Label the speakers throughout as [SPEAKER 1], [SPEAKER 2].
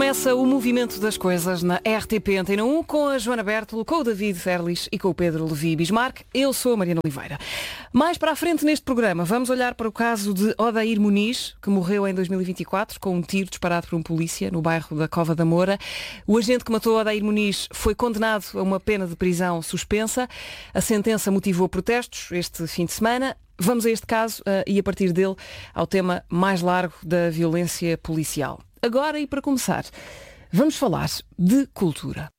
[SPEAKER 1] Começa o movimento das coisas na RTP Antena 1 com a Joana Bertolo, com o David Erlis e com o Pedro Levi Bismarck. Eu sou a Mariana Oliveira. Mais para a frente neste programa vamos olhar para o caso de Odair Muniz, que morreu em 2024 com um tiro disparado por um polícia no bairro da Cova da Moura. O agente que matou Odair Muniz foi condenado a uma pena de prisão suspensa. A sentença motivou protestos este fim de semana. Vamos a este caso e a partir dele ao tema mais largo da violência policial. Agora, e para começar, vamos falar de cultura.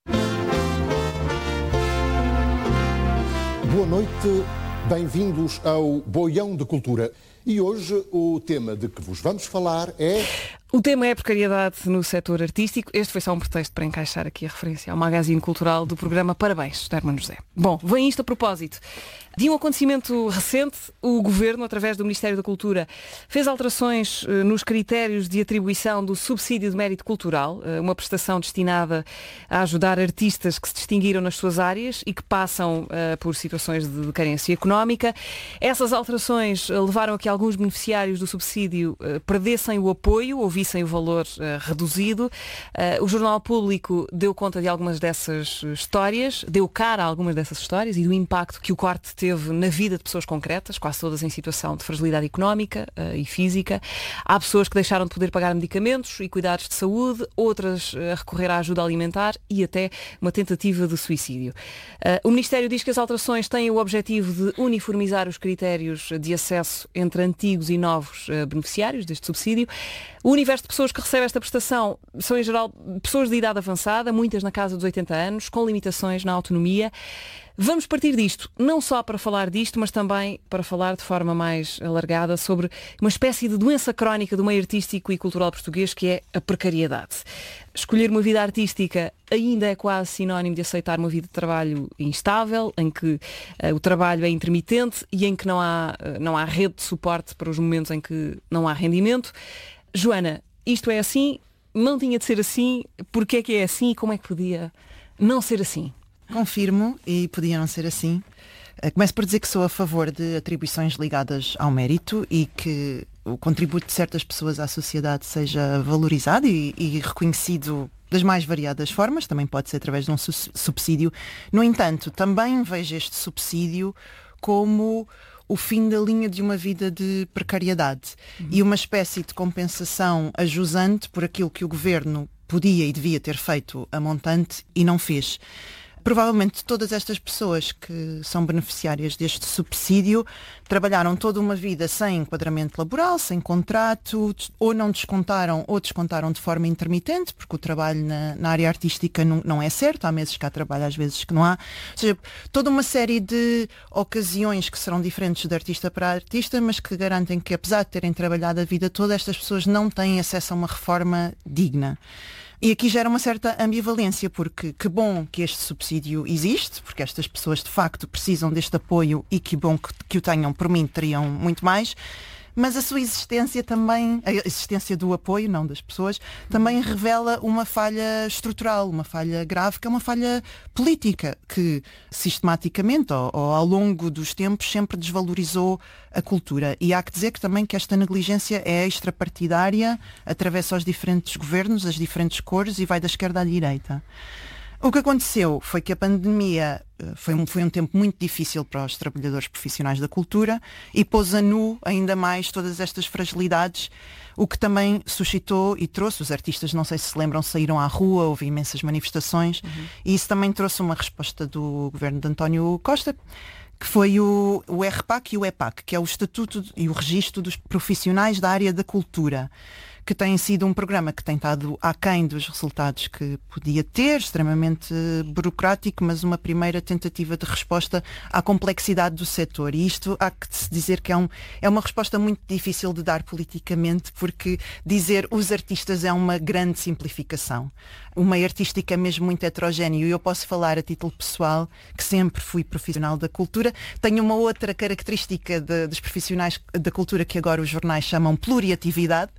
[SPEAKER 2] Boa noite, bem-vindos ao Boião de Cultura. E hoje o tema de que vos vamos falar é...
[SPEAKER 1] O tema é precariedade no setor artístico. Este foi só um pretexto para encaixar aqui a referência ao magazine cultural do programa Parabéns, de Hermano José. Bom, vem isto a propósito de um acontecimento recente. O Governo, através do Ministério da Cultura, fez alterações nos critérios de atribuição do subsídio de mérito cultural, uma prestação destinada a ajudar artistas que se distinguiram nas suas áreas e que passam por situações de carência económica. Essas alterações levaram a que alguns beneficiários do subsídio perdessem o apoio ou vissem o valor reduzido. O Jornal Público deu conta de algumas dessas histórias, deu cara a algumas dessas histórias e do impacto que o corte teve na vida de pessoas concretas, quase todas em situação de fragilidade económica e física. Há pessoas que deixaram de poder pagar medicamentos e cuidados de saúde, outras a recorrer à ajuda alimentar e até uma tentativa de suicídio. O Ministério diz que as alterações têm o objetivo de uniformizar os critérios de acesso entre antigos e novos beneficiários deste subsídio. O universo de pessoas que recebem esta prestação são, em geral, pessoas de idade avançada, muitas na casa dos 80 anos, com limitações na autonomia. Vamos partir disto, não só para falar disto, mas também para falar de forma mais alargada sobre uma espécie de doença crónica do meio artístico e cultural português, que é a precariedade. Escolher uma vida artística ainda é quase sinónimo de aceitar uma vida de trabalho instável, em que o trabalho é intermitente e em que não há rede de suporte para os momentos em que não há rendimento. Joana, isto é assim? Não tinha de ser assim? Porquê é que é assim e como é que podia não ser assim?
[SPEAKER 3] Confirmo, e podia não ser assim. Começo por dizer que sou a favor de atribuições ligadas ao mérito e que o contributo de certas pessoas à sociedade seja valorizado e reconhecido das mais variadas formas, também pode ser através de um subsídio. No entanto, também vejo este subsídio como o fim da linha de uma vida de precariedade e uma espécie de compensação ajusante por aquilo que o Governo podia e devia ter feito a montante e não fez. Provavelmente todas estas pessoas que são beneficiárias deste subsídio trabalharam toda uma vida sem enquadramento laboral, sem contrato, ou não descontaram ou descontaram de forma intermitente, porque o trabalho na área artística não é certo, há meses que há trabalho, às vezes que não há. Ou seja, toda uma série de ocasiões que serão diferentes de artista para artista, mas que garantem que, apesar de terem trabalhado a vida toda, estas pessoas não têm acesso a uma reforma digna. E aqui gera uma certa ambivalência, porque que bom que este subsídio existe, porque estas pessoas de facto precisam deste apoio e que bom que o tenham, por mim teriam muito mais, mas a sua existência também, a existência do apoio, não das pessoas, também revela uma falha estrutural, uma falha grave, que é uma falha política, que sistematicamente ou ao longo dos tempos sempre desvalorizou a cultura. E há que dizer que também que esta negligência é extrapartidária, atravessa os diferentes governos, as diferentes cores e vai da esquerda à direita. O que aconteceu foi que a pandemia foi um tempo muito difícil para os trabalhadores profissionais da cultura e pôs a nu ainda mais todas estas fragilidades, o que também suscitou e trouxe, os artistas, não sei se lembram, saíram à rua, houve imensas manifestações, e isso também trouxe uma resposta do governo de António Costa, que foi o RPAC e o EPAC, que é o Estatuto e o Registro dos Profissionais da Área da Cultura, que tem sido um programa que tem estado aquém dos resultados que podia ter, extremamente burocrático, mas uma primeira tentativa de resposta à complexidade do setor. E isto há que se dizer que é uma resposta muito difícil de dar politicamente, porque dizer os artistas é uma grande simplificação. O meio artístico é mesmo muito heterogéneo e eu posso falar a título pessoal, que sempre fui profissional da cultura. Tenho uma outra característica dos profissionais da cultura que agora os jornais chamam pluriatividade.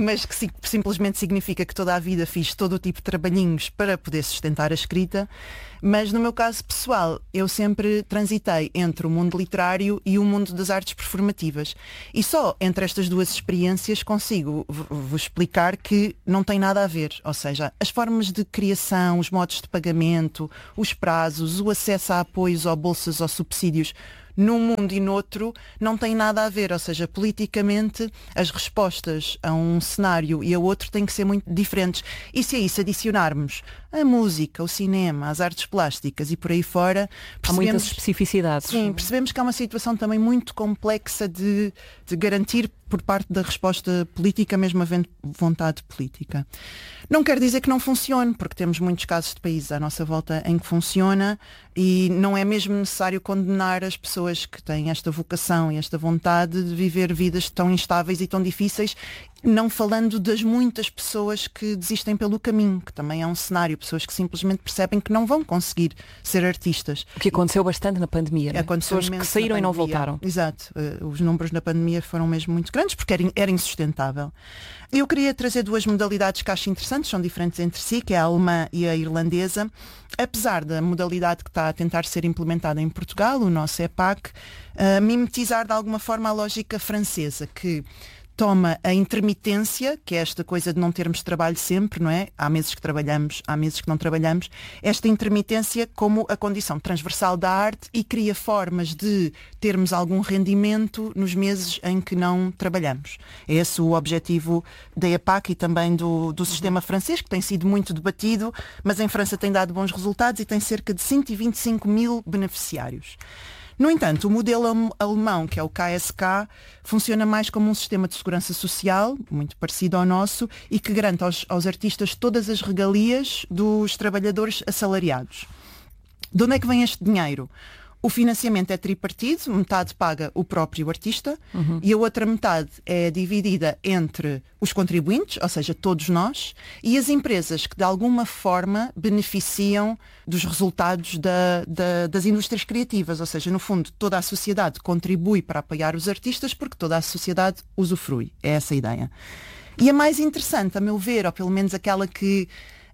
[SPEAKER 3] mas que simplesmente significa que toda a vida fiz todo o tipo de trabalhinhos para poder sustentar a escrita. Mas no meu caso pessoal, eu sempre transitei entre o mundo literário e o mundo das artes performativas. E só entre estas duas experiências consigo vos explicar que não tem nada a ver. Ou seja, as formas de criação, os modos de pagamento, os prazos, o acesso a apoios ou bolsas ou subsídios num mundo e noutro não tem nada a ver, ou seja, politicamente as respostas a um cenário e a outro têm que ser muito diferentes. E se a isso adicionarmos a música, o cinema, as artes plásticas e por aí fora,
[SPEAKER 1] há muitas especificidades.
[SPEAKER 3] Sim, percebemos que há uma situação também muito complexa de garantir por parte da resposta política, mesmo havendo vontade política. Não quer dizer que não funcione, porque temos muitos casos de países à nossa volta em que funciona e não é mesmo necessário condenar as pessoas que têm esta vocação e esta vontade de viver vidas tão instáveis e tão difíceis, não falando das muitas pessoas que desistem pelo caminho, que também é um cenário, pessoas que simplesmente percebem que não vão conseguir ser artistas.
[SPEAKER 1] O que aconteceu bastante na pandemia, né? Pessoas que saíram e não voltaram.
[SPEAKER 3] Exato, os números na pandemia foram mesmo muito grandes porque era insustentável. Eu queria trazer duas modalidades que acho interessantes, são diferentes entre si, que é a alemã e a irlandesa. Apesar da modalidade que está a tentar ser implementada em Portugal, o nosso EPAC, mimetizar de alguma forma a lógica francesa, que toma a intermitência, que é esta coisa de não termos trabalho sempre, não é? Há meses que trabalhamos, há meses que não trabalhamos. Esta intermitência como a condição transversal da arte e cria formas de termos algum rendimento nos meses em que não trabalhamos. É esse o objetivo da EPAC e também do sistema francês, que tem sido muito debatido, mas em França tem dado bons resultados e tem cerca de 125 mil beneficiários. No entanto, o modelo alemão, que é o KSK, funciona mais como um sistema de segurança social, muito parecido ao nosso, e que garante aos artistas todas as regalias dos trabalhadores assalariados. De onde é que vem este dinheiro? O financiamento é tripartido, metade paga o próprio artista e a outra metade é dividida entre os contribuintes, ou seja, todos nós, e as empresas que de alguma forma beneficiam dos resultados das indústrias criativas, ou seja, no fundo toda a sociedade contribui para apoiar os artistas porque toda a sociedade usufrui, é essa a ideia. E a mais interessante, a meu ver, ou pelo menos aquela que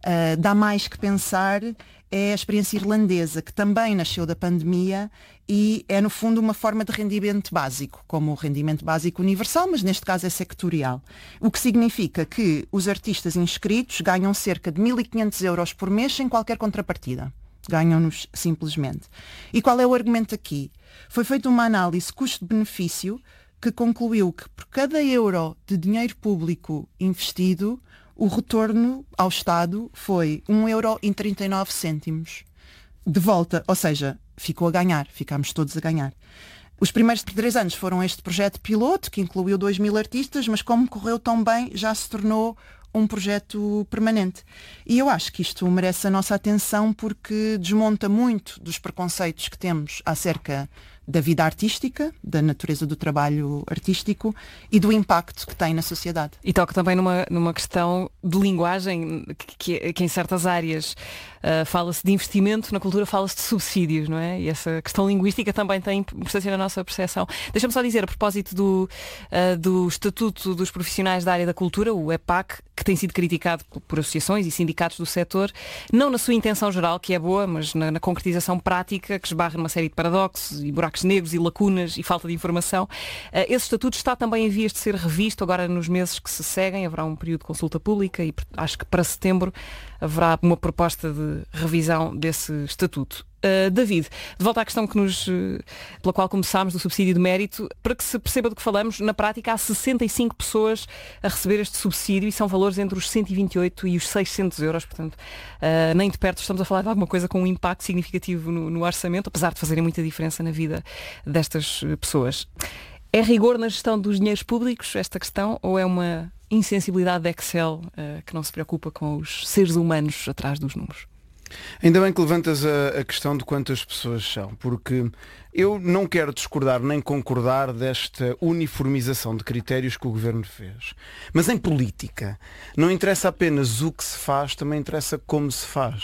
[SPEAKER 3] dá mais que pensar, é a experiência irlandesa, que também nasceu da pandemia e é, no fundo, uma forma de rendimento básico, como o rendimento básico universal, mas neste caso é sectorial. O que significa que os artistas inscritos ganham cerca de 1.500 euros por mês sem qualquer contrapartida. Ganham-nos simplesmente. E qual é o argumento aqui? Foi feita uma análise custo-benefício que concluiu que por cada euro de dinheiro público investido, o retorno ao Estado foi 1,39 € de volta, ou seja, ficou a ganhar, ficámos todos a ganhar. Os primeiros 3 anos foram este projeto piloto, que incluiu 2.000 artistas, mas como correu tão bem, já se tornou um projeto permanente. E eu acho que isto merece a nossa atenção porque desmonta muito dos preconceitos que temos acerca da vida artística, da natureza do trabalho artístico e do impacto que tem na sociedade.
[SPEAKER 1] E toca também numa questão de linguagem que em certas áreas fala-se de investimento, na cultura fala-se de subsídios, não é? E essa questão linguística também tem importância na nossa percepção. Deixa-me só dizer, a propósito do Estatuto dos Profissionais da Área da Cultura, o EPAC, que tem sido criticado por associações e sindicatos do setor, não na sua intenção geral, que é boa, mas na concretização prática, que esbarra numa série de paradoxos e buracos negros e lacunas e falta de informação. Esse estatuto está também em vias de ser revisto agora nos meses que se seguem. Haverá um período de consulta pública e acho que para setembro haverá uma proposta de revisão desse estatuto. David, de volta à questão pela qual começámos, do subsídio de mérito, para que se perceba do que falamos, na prática há 65 pessoas a receber este subsídio e são valores entre os 128 e os 600 euros, portanto, nem de perto estamos a falar de alguma coisa com um impacto significativo no orçamento, apesar de fazerem muita diferença na vida destas pessoas. É rigor na gestão dos dinheiros públicos esta questão ou é uma insensibilidade de Excel que não se preocupa com os seres humanos atrás dos números?
[SPEAKER 4] Ainda bem que levantas a questão de quantas pessoas são, porque eu não quero discordar nem concordar desta uniformização de critérios que o Governo fez. Mas em política não interessa apenas o que se faz, também interessa como se faz.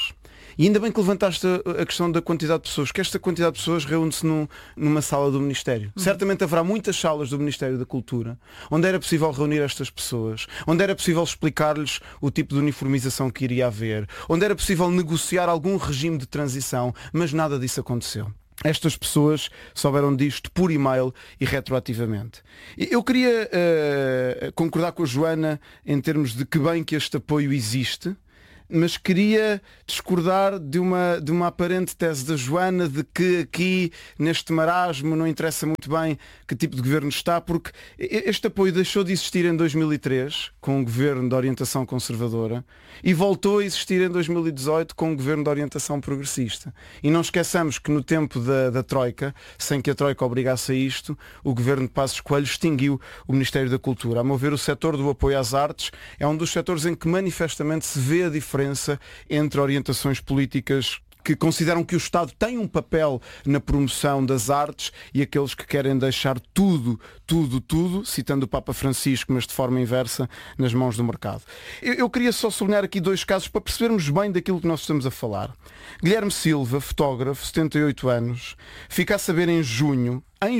[SPEAKER 4] E ainda bem que levantaste a questão da quantidade de pessoas, que esta quantidade de pessoas reúne-se numa sala do Ministério. Certamente haverá muitas salas do Ministério da Cultura onde era possível reunir estas pessoas, onde era possível explicar-lhes o tipo de uniformização que iria haver, onde era possível negociar algum regime de transição, mas nada disso aconteceu. Estas pessoas souberam disto por e-mail e retroativamente. Eu queria concordar com a Joana em termos de que bem que este apoio existe, mas queria discordar de uma aparente tese da Joana de que aqui, neste marasmo, não interessa muito bem que tipo de governo está, porque este apoio deixou de existir em 2003, com um governo de orientação conservadora, e voltou a existir em 2018 com um governo de orientação progressista. E não esqueçamos que no tempo da Troika, sem que a Troika obrigasse a isto, o governo de Passos Coelho extinguiu o Ministério da Cultura. A meu ver, o setor do apoio às artes é um dos setores em que manifestamente se vê a diferença entre orientações políticas que consideram que o Estado tem um papel na promoção das artes e aqueles que querem deixar tudo, citando o Papa Francisco, mas de forma inversa, nas mãos do mercado. Eu queria só sublinhar aqui 2 casos para percebermos bem daquilo que nós estamos a falar. Guilherme Silva, fotógrafo, 78 anos, fica a saber em junho,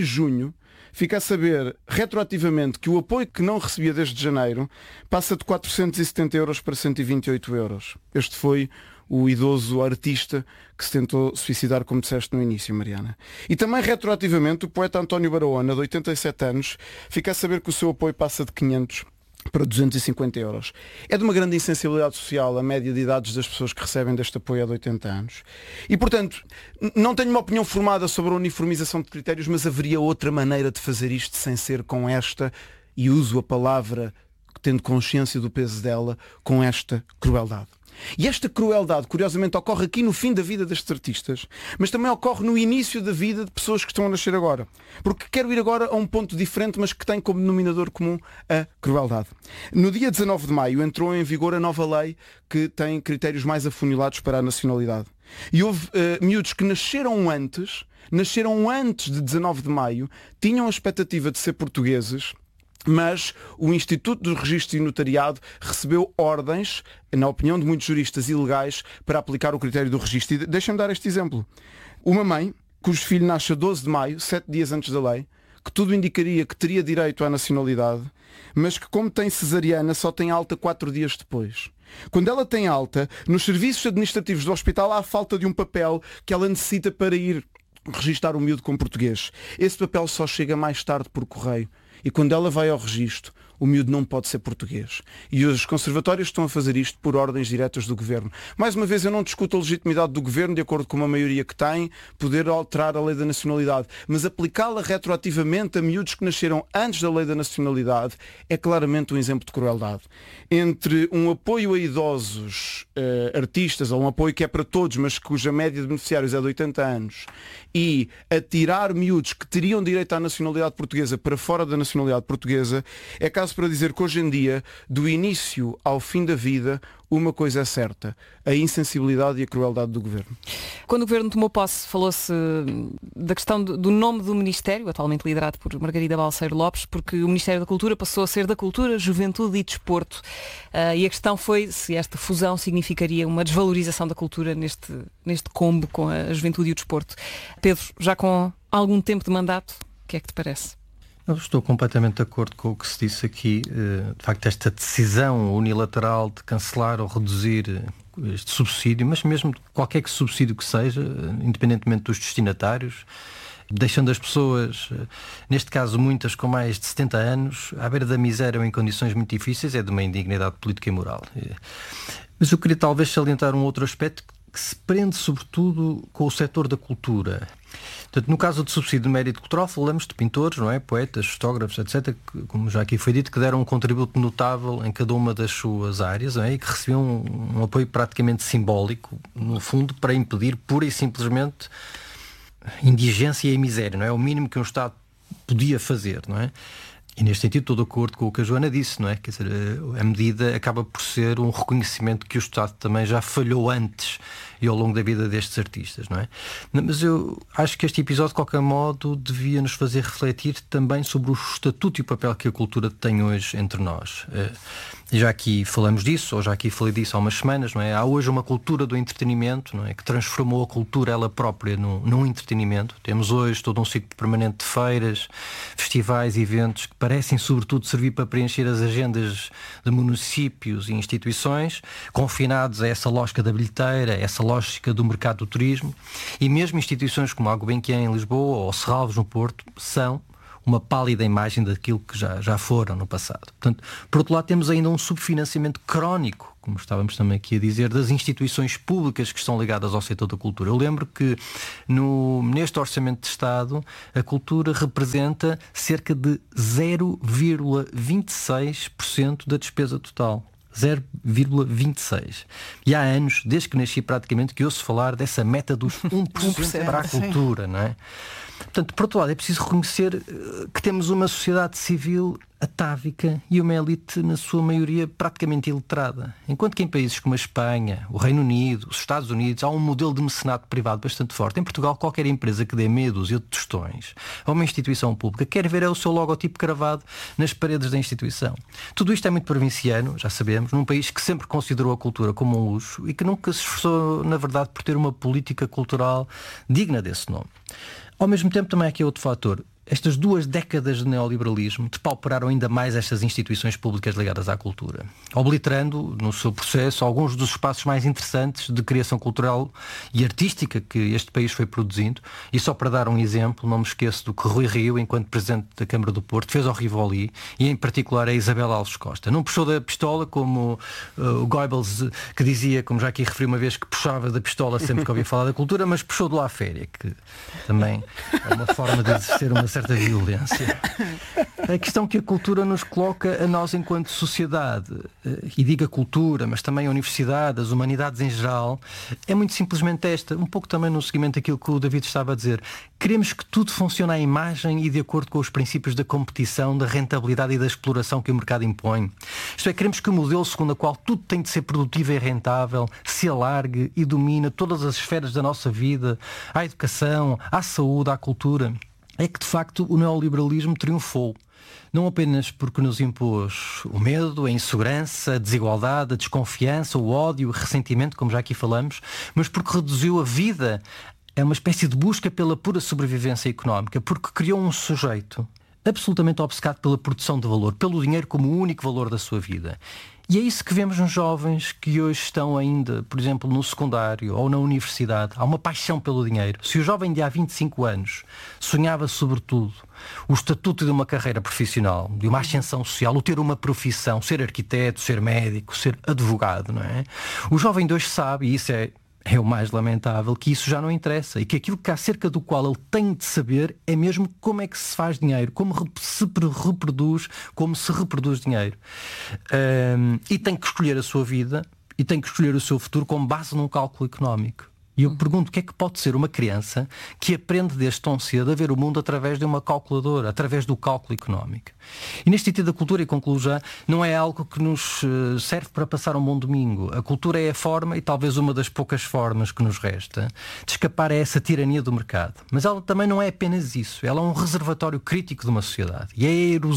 [SPEAKER 4] fica a saber retroativamente que o apoio que não recebia desde janeiro passa de 470 euros para 128 euros. Este foi o idoso artista que se tentou suicidar, como disseste no início, Mariana. E também retroativamente o poeta António Barahona, de 87 anos, fica a saber que o seu apoio passa de 500 para 250 euros. É de uma grande insensibilidade social a média de idades das pessoas que recebem deste apoio há de 80 anos. E, portanto, não tenho uma opinião formada sobre a uniformização de critérios, mas haveria outra maneira de fazer isto sem ser com esta, e uso a palavra tendo consciência do peso dela, com esta crueldade. E esta crueldade, curiosamente, ocorre aqui no fim da vida destes artistas, mas também ocorre no início da vida de pessoas que estão a nascer agora. Porque quero ir agora a um ponto diferente, mas que tem como denominador comum a crueldade. No dia 19 de maio entrou em vigor a nova lei que tem critérios mais afunilados para a nacionalidade. E houve miúdos que nasceram antes de 19 de maio, tinham a expectativa de ser portugueses, mas o Instituto do Registro e Notariado recebeu ordens, na opinião de muitos juristas, ilegais para aplicar o critério do registro. E deixem-me dar este exemplo. Uma mãe, cujo filho nasce a 12 de maio, 7 dias antes da lei, que tudo indicaria que teria direito à nacionalidade, mas que, como tem cesariana, só tem alta 4 dias depois. Quando ela tem alta, nos serviços administrativos do hospital há falta de um papel que ela necessita para ir registar o miúdo com português. Esse papel só chega mais tarde por correio. E quando ela vai ao registro, o miúdo não pode ser português. E os conservatórios estão a fazer isto por ordens diretas do Governo. Mais uma vez, eu não discuto a legitimidade do Governo, de acordo com uma maioria que tem, poder alterar a lei da nacionalidade. Mas aplicá-la retroativamente a miúdos que nasceram antes da lei da nacionalidade é claramente um exemplo de crueldade. Entre um apoio a idosos artistas, ou um apoio que é para todos, mas cuja média de beneficiários é de 80 anos, e atirar miúdos que teriam direito à nacionalidade portuguesa para fora da nacionalidade portuguesa, é caso para dizer que hoje em dia, do início ao fim da vida, uma coisa é certa: a insensibilidade e a crueldade do Governo.
[SPEAKER 1] Quando o Governo tomou posse, falou-se da questão do nome do Ministério, atualmente liderado por Margarida Balseiro Lopes, porque o Ministério da Cultura passou a ser da Cultura, Juventude e Desporto. E a questão foi se esta fusão significaria uma desvalorização da cultura neste combo com a Juventude e o Desporto. Pedro, já com algum tempo de mandato, o que é que te parece?
[SPEAKER 5] Eu estou completamente de acordo com o que se disse aqui. De facto, esta decisão unilateral de cancelar ou reduzir este subsídio, mas mesmo qualquer subsídio que seja, independentemente dos destinatários, deixando as pessoas, neste caso muitas com mais de 70 anos, à beira da miséria ou em condições muito difíceis, é de uma indignidade política e moral. Mas eu queria talvez salientar um outro aspecto que se prende sobretudo com o setor da cultura. Portanto, no caso do subsídio de mérito cultural, falamos de pintores, não é? Poetas, fotógrafos, etc., que, como já aqui foi dito, que deram um contributo notável em cada uma das suas áreas, não é? E que recebiam um apoio praticamente simbólico, no fundo, para impedir pura e simplesmente indigência e miséria, não é? O mínimo que um Estado podia fazer, não é? E neste sentido estou de acordo com o que a Joana disse, não é? Quer dizer, a medida acaba por ser um reconhecimento que o Estado também já falhou antes e ao longo da vida destes artistas, não é? Mas eu acho que este episódio, de qualquer modo, devia nos fazer refletir também sobre o estatuto e o papel que a cultura tem hoje entre nós. Já aqui falamos disso, ou já aqui falei disso há umas semanas, não é? Há hoje uma cultura do entretenimento, não é? Que transformou a cultura ela própria num entretenimento. Temos hoje todo um ciclo permanente de feiras, festivais, eventos que parecem sobretudo servir para preencher as agendas de municípios e instituições, confinados a essa lógica da bilheteira, essa lógica do mercado do turismo, e mesmo instituições como a Gulbenkian em Lisboa ou Serralves no Porto são uma pálida imagem daquilo que já foram no passado. Portanto, por outro lado, temos ainda um subfinanciamento crónico, como estávamos também aqui a dizer, das instituições públicas que estão ligadas ao setor da cultura. Eu lembro que neste Orçamento de Estado a cultura representa cerca de 0,26% da despesa total. 0,26. E há anos, desde que nasci praticamente, que ouço falar dessa meta dos 1% para a cultura, não é? Portanto, por outro lado, é preciso reconhecer que temos uma sociedade civil atávica e uma elite, na sua maioria, praticamente iletrada. Enquanto que em países como a Espanha, o Reino Unido, os Estados Unidos, há um modelo de mecenato privado bastante forte. Em Portugal, qualquer empresa que dê meia dúzia de tostões a uma instituição pública quer ver o seu logotipo cravado nas paredes da instituição. Tudo isto é muito provinciano, já sabemos, num país que sempre considerou a cultura como um luxo e que nunca se esforçou, na verdade, por ter uma política cultural digna desse nome. Ao mesmo tempo, também há aqui outro fator. Estas 2 décadas de neoliberalismo depauperaram ainda mais estas instituições públicas ligadas à cultura, obliterando no seu processo alguns dos espaços mais interessantes de criação cultural e artística que este país foi produzindo. E só para dar um exemplo, não me esqueço do que Rui Rio, enquanto Presidente da Câmara do Porto, fez ao Rivoli e em particular a Isabel Alves Costa. Não puxou da pistola como o Goebbels, que dizia, como já aqui referi uma vez, que puxava da pistola sempre que ouvia falar da cultura, mas puxou de lá à féria, que também é uma forma de exercer uma certa violência. A questão que a cultura nos coloca a nós enquanto sociedade, e diga cultura, mas também a universidade, as humanidades em geral, é muito simplesmente esta, um pouco também no seguimento daquilo que o David estava a dizer. Queremos que tudo funcione à imagem e de acordo com os princípios da competição, da rentabilidade e da exploração que o mercado impõe. Isto é, queremos que o modelo segundo o qual tudo tem de ser produtivo e rentável se alargue e domine todas as esferas da nossa vida, à educação, à saúde, à cultura. É que, de facto, o neoliberalismo triunfou. Não apenas porque nos impôs o medo, a insegurança, a desigualdade, a desconfiança, o ódio, o ressentimento, como já aqui falamos, mas porque reduziu a vida a uma espécie de busca pela pura sobrevivência económica, porque criou um sujeito absolutamente obcecado pela produção de valor, pelo dinheiro como o único valor da sua vida. E é isso que vemos nos jovens que hoje estão ainda, por exemplo, no secundário ou na universidade. Há uma paixão pelo dinheiro. Se o jovem de há 25 anos sonhava sobretudo o estatuto de uma carreira profissional, de uma ascensão social, o ter uma profissão, ser arquiteto, ser médico, ser advogado, não é? O jovem de hoje sabe, e isso é o mais lamentável, que isso já não interessa e que aquilo que acerca do qual ele tem de saber é mesmo como é que se faz dinheiro, como se reproduz, como se reproduz dinheiro. E tem que escolher a sua vida e tem que escolher o seu futuro com base num cálculo económico. E eu pergunto, o que é que pode ser uma criança que aprende desde tão cedo a ver o mundo através de uma calculadora, através do cálculo económico? E neste sentido, a cultura, e concluo já, não é algo que nos serve para passar um bom domingo. A cultura é a forma, e talvez uma das poucas formas que nos resta, de escapar a essa tirania do mercado. Mas ela também não é apenas isso. Ela é um reservatório crítico de uma sociedade. E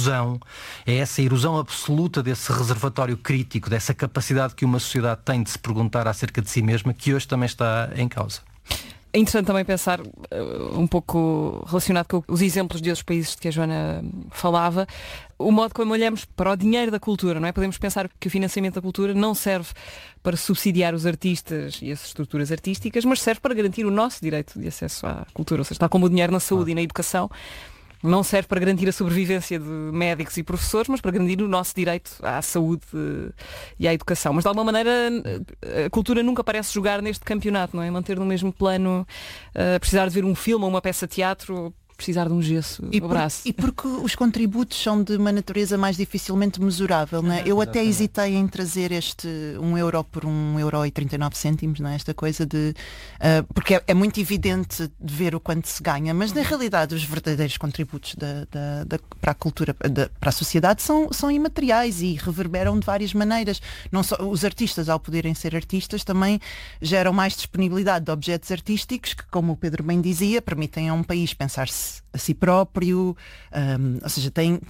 [SPEAKER 5] é essa erosão absoluta desse reservatório crítico, dessa capacidade que uma sociedade tem de se perguntar acerca de si mesma, que hoje também está em causa.
[SPEAKER 1] É interessante também pensar, um pouco relacionado com os exemplos de outros países de que a Joana falava, o modo como olhamos para o dinheiro da cultura, não é? Podemos pensar que o financiamento da cultura não serve para subsidiar os artistas e as estruturas artísticas, mas serve para garantir o nosso direito de acesso à cultura, ou seja, está como o dinheiro na saúde e na educação. Não serve para garantir a sobrevivência de médicos e professores, mas para garantir o nosso direito à saúde e à educação. Mas de alguma maneira a cultura nunca parece jogar neste campeonato, não é? Manter no mesmo plano, precisar de ver um filme ou uma peça de teatro precisar de um gesso no braço.
[SPEAKER 3] E porque os contributos são de uma natureza mais dificilmente mesurável, não é? Eu até hesitei em trazer este 1 euro por 1,39 €, não é? Esta coisa de... porque é muito evidente de ver o quanto se ganha, mas na realidade os verdadeiros contributos para a cultura, para a sociedade são imateriais e reverberam de várias maneiras. Não só, os artistas, ao poderem ser artistas, também geram mais disponibilidade de objetos artísticos que, como o Pedro bem dizia, permitem a um país pensar-se a si próprio, ou seja, tem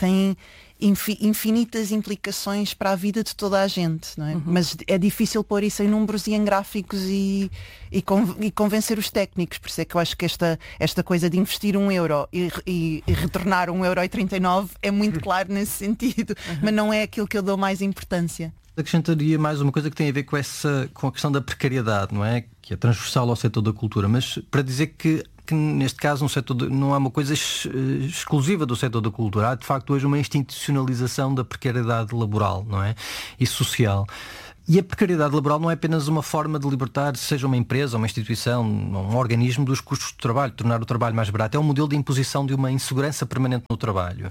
[SPEAKER 3] infinitas implicações para a vida de toda a gente, não é? Mas é difícil pôr isso em números e em gráficos e convencer os técnicos, por isso é que eu acho que esta coisa de investir 1 euro e retornar 1,39 € é muito claro nesse sentido, mas não é aquilo que eu dou mais importância.
[SPEAKER 5] Acrescentaria mais uma coisa que tem a ver com a questão da precariedade, não é? Que é transversal ao setor da cultura, mas para dizer que neste caso não é uma coisa exclusiva do setor da cultura. Há de facto hoje uma institucionalização da precariedade laboral, não é? E social. E a precariedade laboral não é apenas uma forma de libertar, seja uma empresa, uma instituição, um organismo, dos custos de trabalho, tornar o trabalho mais barato. É um modelo de imposição de uma insegurança permanente no trabalho.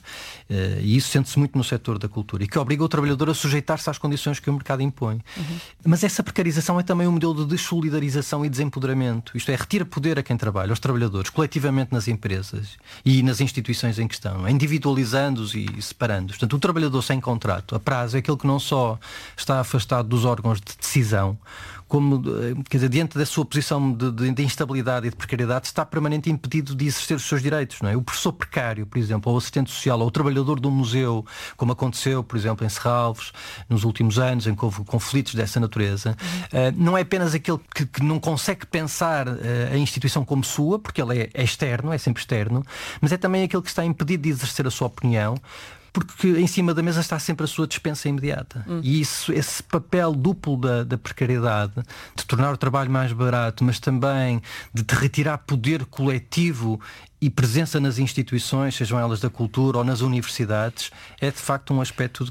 [SPEAKER 5] E isso sente-se muito no setor da cultura. E que obriga o trabalhador a sujeitar-se às condições que o mercado impõe. Mas essa precarização é também um modelo de desolidarização e desempoderamento. Isto é, retira poder a quem trabalha, aos trabalhadores, coletivamente nas empresas e nas instituições em questão, individualizando-os e separando-os. Portanto, o trabalhador sem contrato, a prazo, é aquele que não só está afastado dos órgãos de decisão, como, quer dizer, diante da sua posição de instabilidade e de precariedade, está permanentemente impedido de exercer os seus direitos, não é? O professor precário, por exemplo, ou o assistente social, ou o trabalhador de um museu, como aconteceu, por exemplo, em Serralves, nos últimos anos, em que houve conflitos dessa natureza, não é apenas aquele que não consegue pensar a instituição como sua, porque ele é externo, é sempre externo, mas é também aquele que está impedido de exercer a sua opinião, porque em cima da mesa está sempre a sua dispensa imediata. E esse papel duplo da precariedade, de tornar o trabalho mais barato, mas também de te retirar poder coletivo e presença nas instituições, sejam elas da cultura ou nas universidades, é de facto um aspecto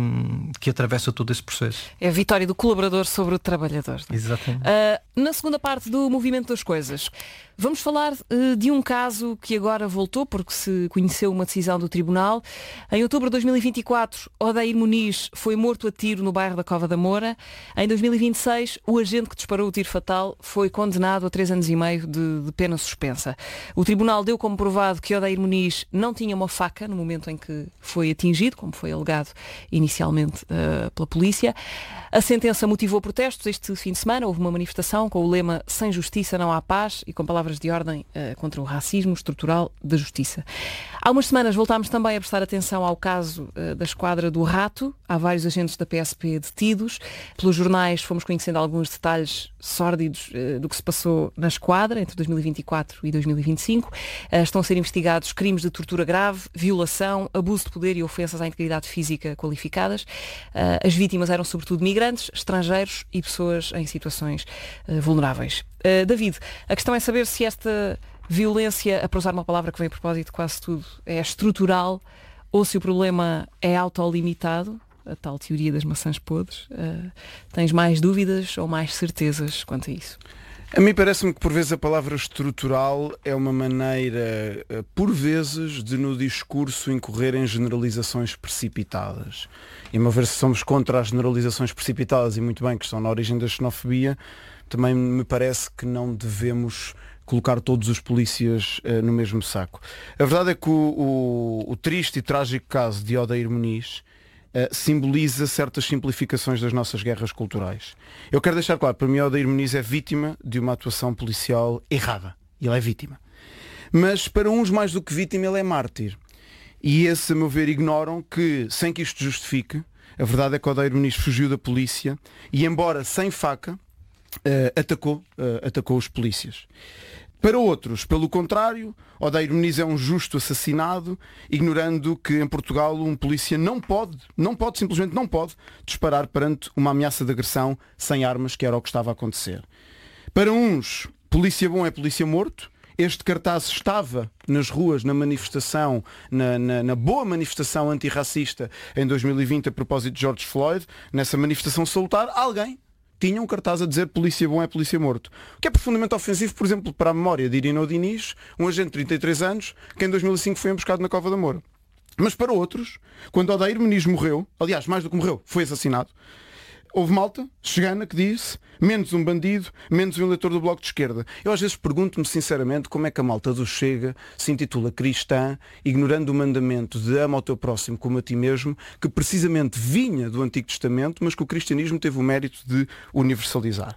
[SPEAKER 5] que atravessa todo esse processo.
[SPEAKER 1] É a vitória do colaborador sobre o trabalhador.
[SPEAKER 5] Exatamente.
[SPEAKER 1] Na segunda parte do Movimento das Coisas, vamos falar de um caso que agora voltou, porque se conheceu uma decisão do Tribunal. Em outubro de 2024, Odair Muniz foi morto a tiro no bairro da Cova da Moura. Em 2026, o agente que disparou o tiro fatal foi condenado a 3 anos e meio de pena suspensa. O Tribunal deu como provado que Odair Muniz não tinha uma faca no momento em que foi atingido, como foi alegado inicialmente pela polícia. A sentença motivou protestos. Este fim de semana houve uma manifestação com o lema "Sem justiça não há paz" e com palavras de ordem contra o racismo estrutural da justiça. Há umas semanas voltámos também a prestar atenção ao caso da Esquadra do Rato. Há vários agentes da PSP detidos. Pelos jornais fomos conhecendo alguns detalhes sórdidos do que se passou na Esquadra entre 2024 e 2025. Estão a ser investigados crimes de tortura grave, violação, abuso de poder e ofensas à integridade física qualificadas. As vítimas eram sobretudo migrantes, estrangeiros e pessoas em situações vulneráveis. David, a questão é saber se esta violência, para usar uma palavra que vem a propósito de quase tudo, é estrutural ou se o problema é autolimitado, a tal teoria das maçãs podres. Tens mais dúvidas ou mais certezas quanto a isso?
[SPEAKER 4] A mim parece-me que por vezes a palavra estrutural é uma maneira, por vezes, de no discurso incorrer em generalizações precipitadas. E a meu ver, se somos contra as generalizações precipitadas, e muito bem, que estão na origem da xenofobia, também me parece que não devemos colocar todos os polícias no mesmo saco. A verdade é que o triste e trágico caso de Odair Muniz simboliza certas simplificações das nossas guerras culturais. Eu quero deixar claro, para mim Odair Muniz é vítima de uma atuação policial errada. Ele é vítima. Mas para uns mais do que vítima, ele é mártir. E esse, a meu ver, ignoram que, sem que isto justifique, a verdade é que Odair Muniz fugiu da polícia e, embora sem faca, atacou os polícias. Para outros, pelo contrário, Odair Muniz é um justo assassinado, ignorando que em Portugal um polícia simplesmente não pode disparar perante uma ameaça de agressão sem armas, que era o que estava a acontecer. Para uns, polícia bom é polícia morto. Este cartaz estava nas ruas, na manifestação, na boa manifestação antirracista em 2020 a propósito de George Floyd. Nessa manifestação salutar, alguém tinha um cartaz a dizer polícia bom é polícia morto. O que é profundamente ofensivo, por exemplo, para a memória de Irineu Diniz, um agente de 33 anos, que em 2005 foi emboscado na Cova da Moura. Mas para outros, quando Odair Muniz morreu, aliás, mais do que morreu, foi assassinado, houve malta chegana que disse menos um bandido, menos um eleitor do Bloco de Esquerda. Eu às vezes pergunto-me sinceramente como é que a malta do Chega se intitula cristã, ignorando o mandamento de ama ao teu próximo como a ti mesmo, que precisamente vinha do Antigo Testamento, mas que o cristianismo teve o mérito de universalizar.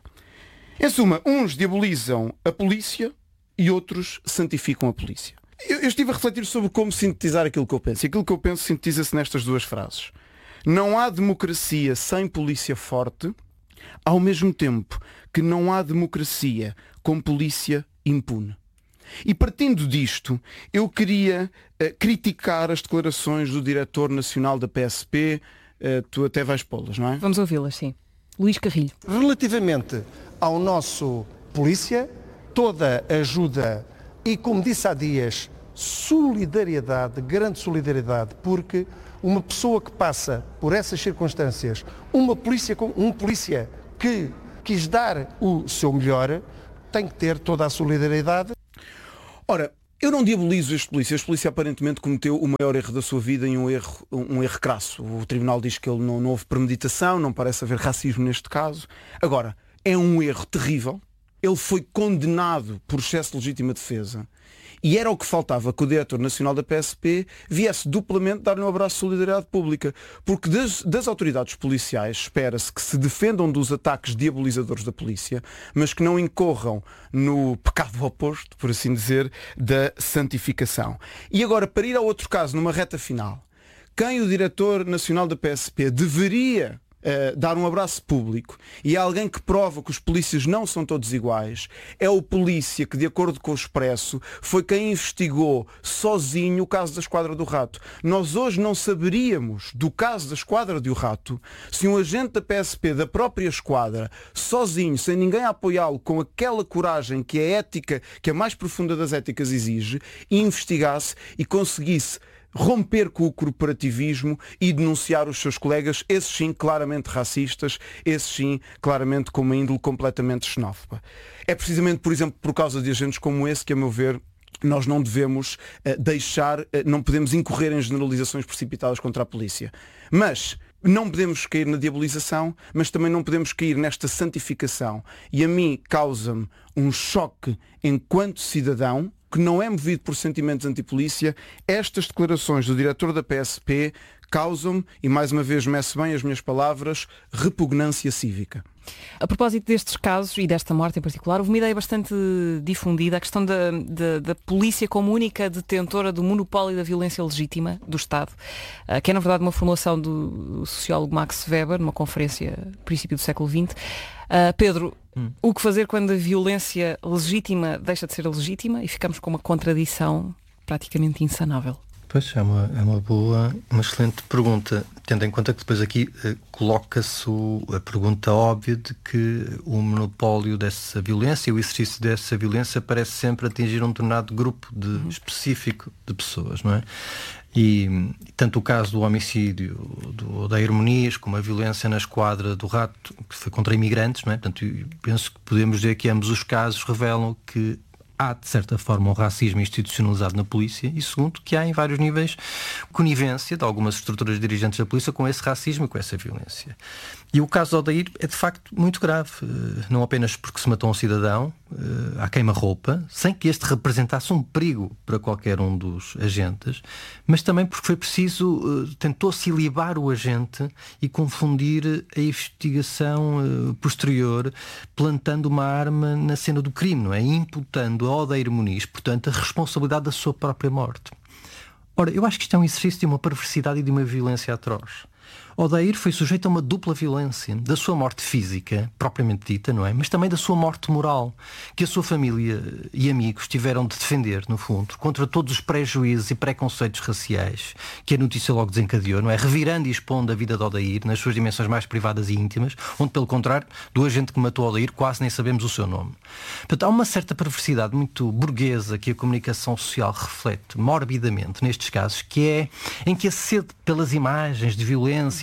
[SPEAKER 4] Em suma, uns diabolizam a polícia e outros santificam a polícia. Eu estive a refletir sobre como sintetizar aquilo que eu penso. E aquilo que eu penso sintetiza-se nestas duas frases. Não há democracia sem polícia forte, ao mesmo tempo que não há democracia com polícia impune. E partindo disto, eu queria criticar as declarações do diretor nacional da PSP. Tu até vais pô-las, não é?
[SPEAKER 1] Vamos ouvi-las, sim. Luís Carrilho.
[SPEAKER 6] Relativamente ao nosso polícia, toda ajuda e, como disse há dias, solidariedade, grande solidariedade, porque uma pessoa que passa por essas circunstâncias, um polícia que quis dar o seu melhor, tem que ter toda a solidariedade.
[SPEAKER 4] Ora, eu não diabolizo este polícia. Este polícia aparentemente cometeu o maior erro da sua vida e um erro crasso. O tribunal diz que ele não houve premeditação, não parece haver racismo neste caso. Agora, é um erro terrível. Ele foi condenado por excesso de legítima defesa. E era o que faltava que o diretor nacional da PSP viesse duplamente dar-lhe um abraço de solidariedade pública. Porque das autoridades policiais espera-se que se defendam dos ataques diabolizadores da polícia, mas que não incorram no pecado oposto, por assim dizer, da santificação. E agora, para ir a outro caso, numa reta final, quem o diretor nacional da PSP deveria dar um abraço público, e é alguém que prova que os polícias não são todos iguais, é o polícia que, de acordo com o Expresso, foi quem investigou sozinho o caso da Esquadra do Rato. Nós hoje não saberíamos do caso da Esquadra do Rato se um agente da PSP, da própria Esquadra, sozinho, sem ninguém a apoiá-lo, com aquela coragem que a ética, que a mais profunda das éticas exige, investigasse e conseguisse romper com o corporativismo e denunciar os seus colegas, esses sim claramente racistas, esses sim claramente com uma índole completamente xenófoba. É precisamente, por exemplo, por causa de agentes como esse que, a meu ver, nós não devemos não podemos incorrer em generalizações precipitadas contra a polícia. Mas não podemos cair na diabolização, mas também não podemos cair nesta santificação. E a mim causa-me um choque enquanto cidadão, que não é movido por sentimentos antipolícia. Estas declarações do diretor da PSP causam-me, e mais uma vez meço bem as minhas palavras, repugnância cívica.
[SPEAKER 1] A propósito destes casos e desta morte em particular, houve uma ideia bastante difundida, a questão da polícia como única detentora do monopólio da violência legítima do Estado, que é na verdade uma formulação do sociólogo Max Weber, numa conferência no princípio do século XX. Pedro, o que fazer quando a violência legítima deixa de ser legítima e ficamos com uma contradição praticamente insanável?
[SPEAKER 5] Pois, é uma excelente pergunta, tendo em conta que depois aqui coloca-se a pergunta óbvia de que o monopólio dessa violência, o exercício dessa violência parece sempre atingir um determinado grupo específico de pessoas, não é? E tanto o caso do homicídio do Odair Muniz como a violência na Esquadra do Rato, que foi contra imigrantes, não é? Portanto, penso que podemos dizer que ambos os casos revelam que há, de certa forma, um racismo institucionalizado na polícia e, segundo, que há em vários níveis conivência de algumas estruturas dirigentes da polícia com esse racismo e com essa violência. E o caso de Odair é, de facto, muito grave. Não apenas porque se matou um cidadão à queima-roupa, sem que este representasse um perigo para qualquer um dos agentes, mas também porque foi preciso, tentou-se ilibar o agente e confundir a investigação posterior, plantando uma arma na cena do crime, não é? Imputando a Odair Muniz, portanto, a responsabilidade da sua própria morte. Ora, eu acho que isto é um exercício de uma perversidade e de uma violência atroz. Odair foi sujeito a uma dupla violência, da sua morte física, propriamente dita, não é? Mas também da sua morte moral, que a sua família e amigos tiveram de defender, no fundo, contra todos os prejuízos e preconceitos raciais que a notícia logo desencadeou, não é? Revirando e expondo a vida de Odair nas suas dimensões mais privadas e íntimas, onde, pelo contrário, do agente que matou Odair quase nem sabemos o seu nome. Portanto, há uma certa perversidade muito burguesa que a comunicação social reflete morbidamente nestes casos, que é em que a sede pelas imagens de violência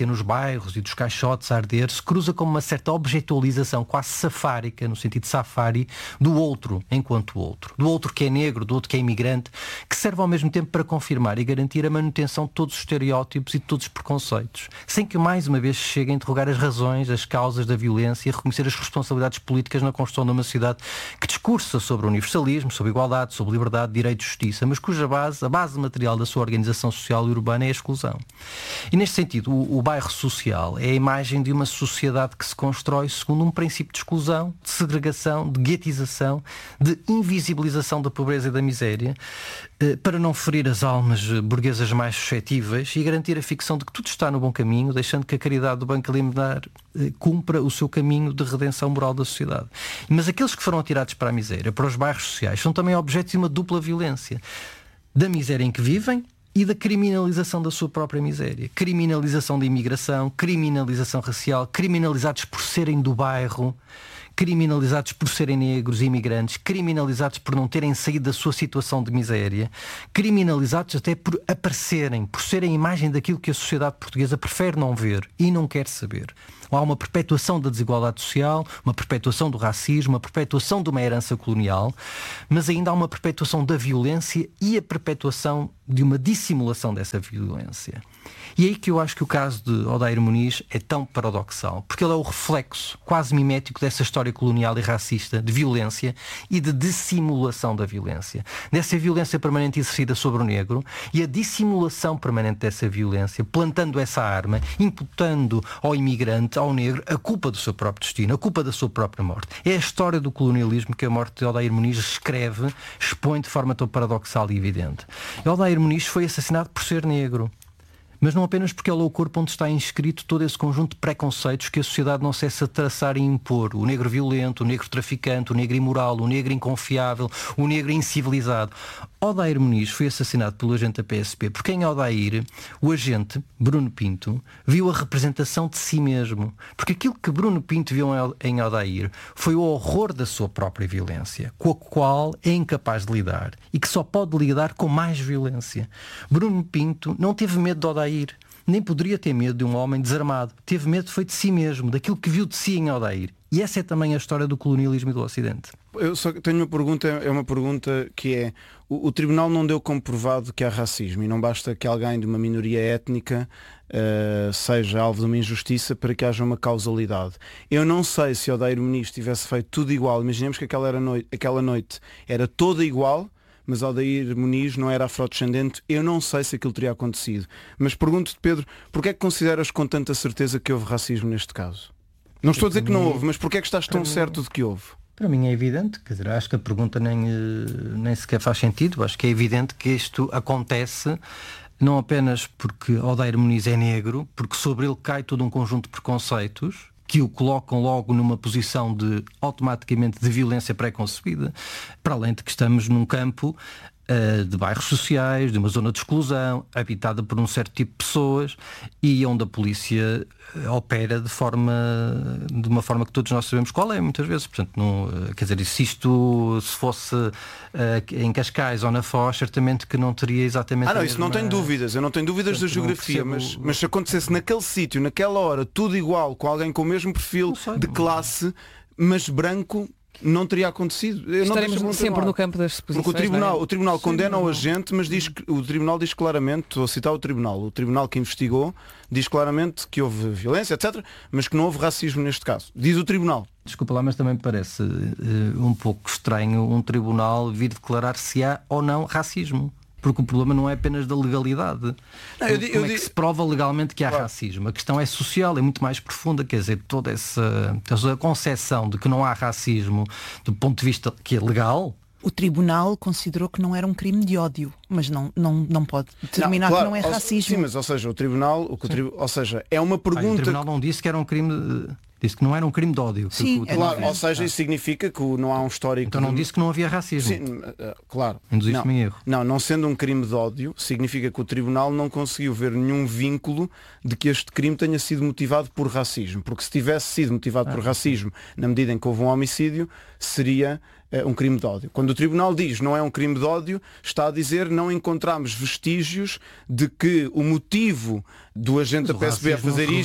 [SPEAKER 5] nos bairros e dos caixotes a arder se cruza com uma certa objetualização quase safárica, no sentido de safari, do outro enquanto outro. Do outro que é negro, do outro que é imigrante, que serve ao mesmo tempo para confirmar e garantir a manutenção de todos os estereótipos e de todos os preconceitos, sem que mais uma vez se chegue a interrogar as razões, as causas da violência e a reconhecer as responsabilidades políticas na construção de uma sociedade que discursa sobre o universalismo, sobre igualdade, sobre liberdade, direito e justiça, mas cuja base, a base material da sua organização social e urbana é a exclusão. E neste sentido, o bairro social é a imagem de uma sociedade que se constrói segundo um princípio de exclusão, de segregação, de guetização, de invisibilização da pobreza e da miséria, para não ferir as almas burguesas mais suscetíveis e garantir a ficção de que tudo está no bom caminho, deixando que a caridade do Banco Alimentar cumpra o seu caminho de redenção moral da sociedade. Mas aqueles que foram atirados para a miséria, para os bairros sociais, são também objetos de uma dupla violência. Da miséria em que vivem e da criminalização da sua própria miséria. Criminalização da imigração, criminalização racial, criminalizados por serem do bairro, criminalizados por serem negros e imigrantes, criminalizados por não terem saído da sua situação de miséria, criminalizados até por aparecerem, por serem a imagem daquilo que a sociedade portuguesa prefere não ver e não quer saber. Há uma perpetuação da desigualdade social, uma perpetuação do racismo, uma perpetuação de uma herança colonial, mas ainda há uma perpetuação da violência e a perpetuação de uma dissimulação dessa violência. E é aí que eu acho que o caso de Odair Muniz é tão paradoxal, porque ele é o reflexo quase mimético dessa história colonial e racista de violência e de dissimulação da violência. Dessa violência permanente exercida sobre o negro e a dissimulação permanente dessa violência, plantando essa arma, imputando ao imigrante, ao negro, a culpa do seu próprio destino, a culpa da sua própria morte. É a história do colonialismo que a morte de Odair Muniz escreve, expõe de forma tão paradoxal e evidente. Odair Muniz foi assassinado por ser negro. Mas não apenas porque ele é o corpo onde está inscrito todo esse conjunto de preconceitos que a sociedade não cessa de traçar e impor. O negro violento, o negro traficante, o negro imoral, o negro inconfiável, o negro incivilizado. Odair Muniz foi assassinado pelo agente da PSP porque em Odair o agente, Bruno Pinto, viu a representação de si mesmo. Porque aquilo que Bruno Pinto viu em Odair foi o horror da sua própria violência, com a qual é incapaz de lidar e que só pode lidar com mais violência. Bruno Pinto não teve medo de Odair, nem poderia ter medo de um homem desarmado. Teve medo foi de si mesmo, daquilo que viu de si em Odair. E essa é também a história do colonialismo e do Ocidente.
[SPEAKER 4] Eu só tenho uma pergunta, é uma pergunta que é: o Tribunal não deu como provado que há racismo e não basta que alguém de uma minoria étnica seja alvo de uma injustiça para que haja uma causalidade. Eu não sei se Odair Muniz tivesse feito tudo igual. Imaginemos que aquela noite era toda igual, mas Odair Muniz não era afrodescendente. Eu não sei se aquilo teria acontecido. Mas pergunto-te, Pedro, porquê é que consideras com tanta certeza que houve racismo neste caso? Não estou a dizer que não houve, mas porquê é que estás tão certo de que houve?
[SPEAKER 5] Para mim é evidente, quer dizer, acho que a pergunta nem sequer faz sentido. Acho que é evidente que isto acontece não apenas porque Odair Muniz é negro, porque sobre ele cai todo um conjunto de preconceitos que o colocam logo numa posição de automaticamente de violência pré-concebida, para além de que estamos num campo de bairros sociais, de uma zona de exclusão, habitada por um certo tipo de pessoas e onde a polícia opera de uma forma que todos nós sabemos qual é, muitas vezes. Portanto, não, quer dizer, se fosse em Cascais ou na Foz, certamente que não teria exatamente
[SPEAKER 4] não, isso não tenho dúvidas, eu não tenho dúvidas da geografia, mas se acontecesse naquele sítio, naquela hora, tudo igual, com alguém com o mesmo perfil de classe, mas branco, não teria acontecido.
[SPEAKER 1] Estaremos sempre no campo das suposições.
[SPEAKER 4] Porque o Tribunal condena o agente, mas o Tribunal diz claramente, estou a citar o Tribunal que investigou, diz claramente que houve violência, etc., mas que não houve racismo neste caso. Diz o Tribunal.
[SPEAKER 5] Desculpa lá, mas também me parece um pouco estranho um Tribunal vir declarar se há ou não racismo. Porque o problema não é apenas da legalidade. Como é que se prova legalmente que há racismo? A questão é social, é muito mais profunda. Quer dizer, toda essa concepção de que não há racismo do ponto de vista que é legal.
[SPEAKER 3] O Tribunal considerou que não era um crime de ódio, mas não pode determinar que não é racismo.
[SPEAKER 4] Sim, mas ou seja, ou seja, é uma pergunta.
[SPEAKER 5] O Tribunal não disse que era um crime. Disse que não era um crime de ódio.
[SPEAKER 3] Sim,
[SPEAKER 4] claro, ou seja, isso significa que não há um histórico.
[SPEAKER 5] Então não disse que não havia racismo.
[SPEAKER 4] Sim, claro.
[SPEAKER 5] Induziste-me em erro.
[SPEAKER 4] Não sendo um crime de ódio, significa que o Tribunal não conseguiu ver nenhum vínculo de que este crime tenha sido motivado por racismo. Porque se tivesse sido motivado por racismo, na medida em que houve um homicídio, seria um crime de ódio. Quando o Tribunal diz não é um crime de ódio, está a dizer não encontramos vestígios de que o motivo do agente da PSP a fazer isto